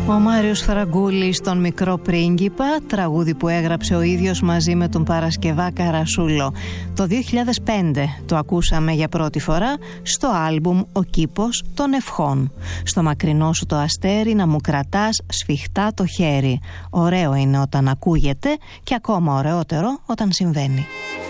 Ο Μάριος Φραγκούλης στον Μικρό Πρίγκιπα, τραγούδι που έγραψε ο ίδιος μαζί με τον Παρασκευά Καρασούλο. Το 2005 το ακούσαμε για πρώτη φορά στο άλμπουμ «Ο κήπος των ευχών». Στο μακρινό σου το αστέρι να μου κρατάς σφιχτά το χέρι. Ωραίο είναι όταν ακούγεται και ακόμα ωραιότερο όταν συμβαίνει.